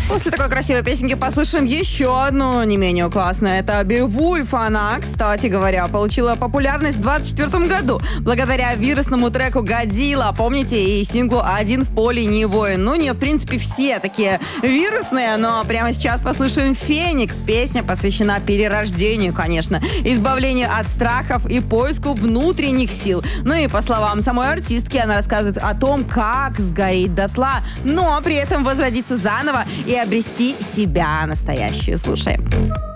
После такой красивой песенки послушаем еще одну, не менее классную. Это Beowulf. Она, кстати говоря, получила популярность в 2024 году благодаря вирусному треку «Годзилла». Помните? И синглу «Один в поле не воин». Ну, не, в принципе, все такие вирусные, но прямо сейчас послушаем «Феникс». Песня посвящена перерождению, конечно, избавлению от страхов и поиску внутренних сил. Ну и по словам самой артистки, она рассказывает о том, как сгореть дотла, но при этом возродиться заново и обрести себя настоящую. Слушаем.